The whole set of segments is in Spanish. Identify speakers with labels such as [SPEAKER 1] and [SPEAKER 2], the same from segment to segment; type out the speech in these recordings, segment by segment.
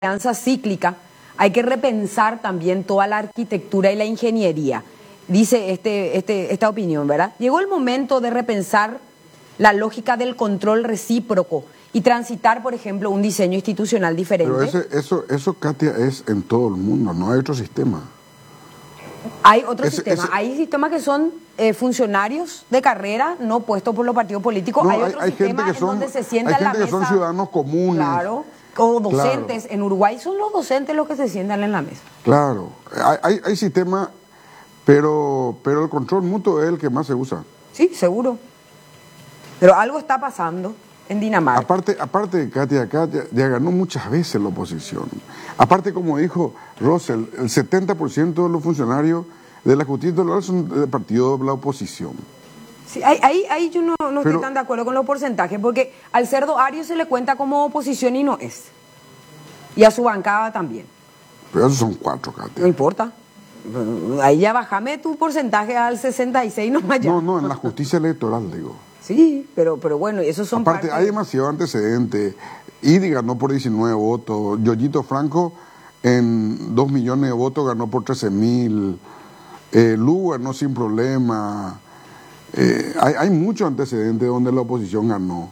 [SPEAKER 1] alianza cíclica, hay que repensar también toda la arquitectura y la ingeniería. Dice esta opinión, ¿verdad? Llegó el momento de repensar la lógica del control recíproco y transitar, por ejemplo, un diseño institucional diferente.
[SPEAKER 2] Pero eso, Katia, es en todo el mundo, no hay otro sistema.
[SPEAKER 1] Hay otros sistemas. Hay sistemas que son funcionarios de carrera, no puestos por los partidos políticos.
[SPEAKER 2] No,
[SPEAKER 1] hay otros sistemas en donde se sientan en la mesa.
[SPEAKER 2] Hay gente que son ciudadanos comunes.
[SPEAKER 1] Claro, o docentes.
[SPEAKER 2] Claro.
[SPEAKER 1] En Uruguay son los docentes los que se sientan en la mesa.
[SPEAKER 2] Claro, hay sistemas, pero el control mutuo es el que más se usa.
[SPEAKER 1] Sí, seguro. Pero algo está pasando en Dinamarca.
[SPEAKER 2] Aparte, Katia ya ganó muchas veces la oposición. Aparte, como dijo Russell, el 70% de los funcionarios de la justicia electoral son del partido de la oposición.
[SPEAKER 1] Sí, ahí yo no estoy tan de acuerdo con los porcentajes, porque al Cerdo Arias se le cuenta como oposición y no es. Y a su bancada también.
[SPEAKER 2] Pero esos son 4, Katia.
[SPEAKER 1] No importa. Ahí ya bajame tu porcentaje al 66 nomás ya.
[SPEAKER 2] No, en la justicia electoral, digo.
[SPEAKER 1] Sí, pero bueno, esos son
[SPEAKER 2] aparte, hay demasiado antecedente. Idi ganó por 19 votos. Yoyito Franco en 2 millones de votos ganó por 13.000. Lu ganó sin problema. Hay muchos antecedentes donde la oposición ganó.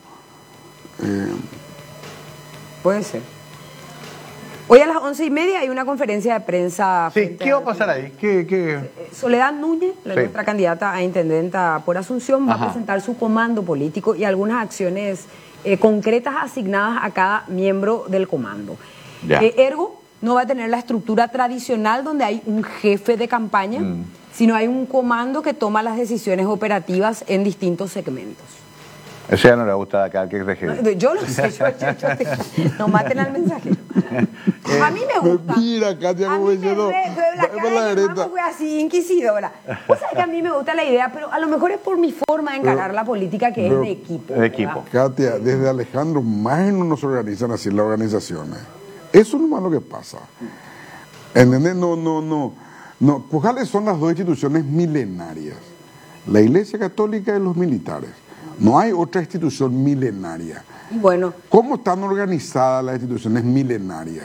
[SPEAKER 1] Puede ser. Hoy a las 11:30 hay una conferencia de prensa.
[SPEAKER 3] Sí, ¿qué va a pasar ahí?
[SPEAKER 1] Soledad Núñez, nuestra candidata a intendenta por Asunción, va a presentar su comando político y algunas acciones concretas asignadas a cada miembro del comando. Ergo, no va a tener la estructura tradicional donde hay un jefe de campaña, sino hay un comando que toma las decisiones operativas en distintos segmentos.
[SPEAKER 3] Eso ya no le gusta acá que recibe.
[SPEAKER 1] Yo lo sé, no maten al mensajero. A mí me gusta.
[SPEAKER 2] Mira, Katia, como diciendo.
[SPEAKER 1] La fue así, inquisidora. Pues sabes que a mí me gusta la idea, pero a lo mejor es por mi forma de encarar la política, que es de equipo.
[SPEAKER 3] De equipo.
[SPEAKER 2] Katia, desde Alejandro Magno no se organizan así las organizaciones. Eso no es lo que pasa. ¿Entendés? No. ¿Cuáles son las dos instituciones milenarias? La Iglesia Católica y los militares. No hay otra institución milenaria.
[SPEAKER 1] Bueno.
[SPEAKER 2] ¿Cómo están organizadas las instituciones milenarias?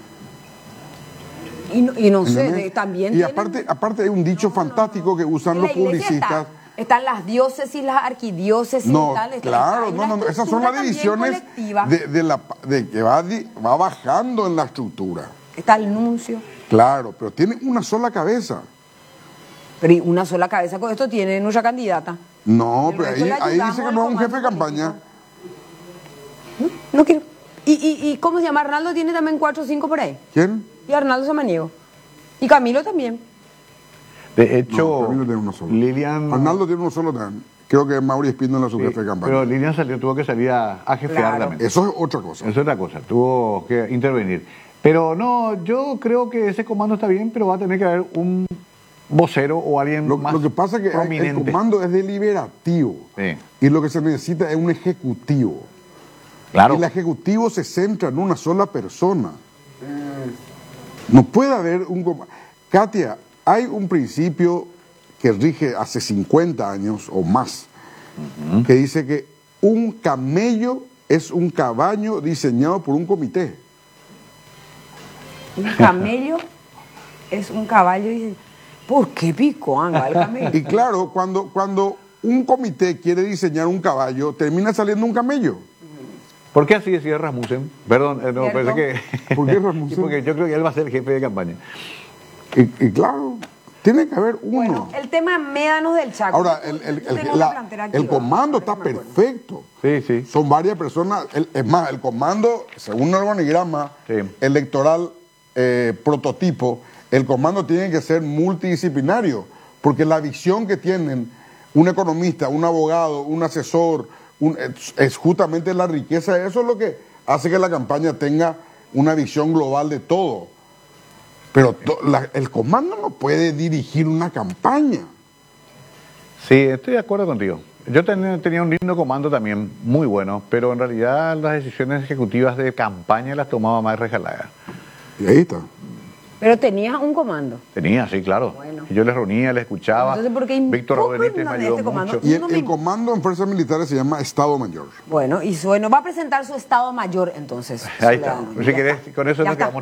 [SPEAKER 1] Y no sé, también.
[SPEAKER 2] Y aparte hay un dicho fantástico que usan los publicistas.
[SPEAKER 1] Están las diócesis, las arquidiócesis y tal.
[SPEAKER 2] Claro, esas son las divisiones de que va bajando en la estructura.
[SPEAKER 1] Está el nuncio.
[SPEAKER 2] Claro, pero tiene una sola cabeza.
[SPEAKER 1] Pero una sola cabeza con esto tiene nuestra candidata.
[SPEAKER 2] No, pero ahí dice que no es un jefe de campaña.
[SPEAKER 1] No quiero. ¿Y cómo se llama? Arnaldo tiene también 4 o 5 por ahí.
[SPEAKER 2] ¿Quién?
[SPEAKER 1] Y Arnaldo Samaniego. Y Camilo también.
[SPEAKER 3] De hecho,
[SPEAKER 2] Camilo tiene uno solo.
[SPEAKER 3] Lilian...
[SPEAKER 2] Arnaldo tiene uno solo también. Creo que Mauri Espíndola es su jefe de campaña.
[SPEAKER 3] Pero Lilian tuvo que salir a jefear también.
[SPEAKER 2] Eso es otra cosa.
[SPEAKER 3] Eso es otra cosa, tuvo que intervenir. Pero no, yo creo que ese comando está bien, pero va a tener que haber un vocero o alguien más
[SPEAKER 2] Lo que pasa es que
[SPEAKER 3] prominente.
[SPEAKER 2] el comando es deliberativo.
[SPEAKER 3] Sí.
[SPEAKER 2] Y lo que se necesita es un ejecutivo.
[SPEAKER 3] Claro.
[SPEAKER 2] Y el ejecutivo se centra en una sola persona. No puede haber un... Katia, hay un principio que rige hace 50 años o más, que dice que un camello es un caballo diseñado por un comité.
[SPEAKER 1] Un camello es un caballo diseñado... ¿Por qué pico anga el camello?
[SPEAKER 2] Y claro, cuando un comité quiere diseñar un caballo, termina saliendo un camello.
[SPEAKER 3] ¿Por qué así decía Rasmussen? Perdón, no, pensé que...
[SPEAKER 2] ¿Por qué Rasmussen?
[SPEAKER 3] Porque yo creo que él va a ser el jefe de campaña.
[SPEAKER 2] Y claro, tiene que haber uno.
[SPEAKER 1] Bueno, el tema Médanos del Chaco.
[SPEAKER 2] Ahora, el comando está perfecto.
[SPEAKER 3] Sí.
[SPEAKER 2] Son varias personas. Es más, el comando, según el organigrama electoral prototipo, el comando tiene que ser multidisciplinario, porque la visión que tienen un economista, un abogado, un asesor, es justamente la riqueza. Eso es lo que hace que la campaña tenga una visión global de todo. Pero el comando no puede dirigir una campaña.
[SPEAKER 3] Sí, estoy de acuerdo contigo. Yo tenía un lindo comando también, muy bueno, pero en realidad las decisiones ejecutivas de campaña las tomaba más Rejalaga.
[SPEAKER 2] Y ahí está.
[SPEAKER 1] Pero tenías un comando.
[SPEAKER 3] Tenía, sí, claro.
[SPEAKER 1] Bueno.
[SPEAKER 3] Yo les reunía, les escuchaba.
[SPEAKER 1] Entonces, ¿por qué
[SPEAKER 3] Víctor
[SPEAKER 1] impugnan
[SPEAKER 3] Benítez me ayudó
[SPEAKER 1] este comando?
[SPEAKER 3] mucho.
[SPEAKER 2] Y
[SPEAKER 1] No
[SPEAKER 2] el comando en fuerzas militares se llama Estado Mayor.
[SPEAKER 1] Bueno, y bueno, va a presentar su Estado Mayor entonces.
[SPEAKER 3] Ahí está.
[SPEAKER 1] Soledad Núñez.
[SPEAKER 3] Si
[SPEAKER 1] Ya
[SPEAKER 3] querés,
[SPEAKER 1] está.
[SPEAKER 3] con eso
[SPEAKER 1] Ya
[SPEAKER 3] nos
[SPEAKER 1] está.
[SPEAKER 3] quedamos.